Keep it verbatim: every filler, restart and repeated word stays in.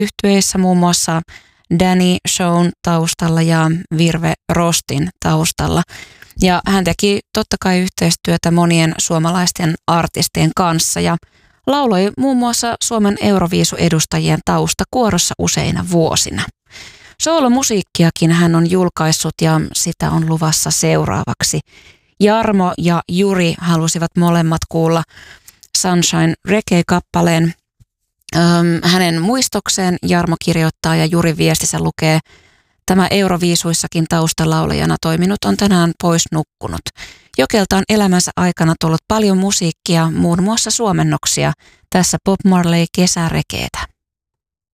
yhtyeissä muun muassa Danny Shown taustalla ja Virve Rostin taustalla. Ja hän teki totta kai yhteistyötä monien suomalaisten artistien kanssa ja lauloi muun muassa Suomen Euroviisu-edustajien taustakuorossa useina vuosina. Soolomusiikkiakin hän on julkaissut ja sitä on luvassa seuraavaksi. Jarmo ja Juri halusivat molemmat kuulla Sunshine Reggae-kappaleen. Öm, hänen muistokseen Jarmo kirjoittaa ja Juri viestissä lukee: tämä Euroviisuissakin taustalaulajana toiminut on tänään pois nukkunut. Jokelta on elämänsä aikana tullut paljon musiikkia, muun muassa suomennoksia. Tässä Bob Marley kesärekeetä.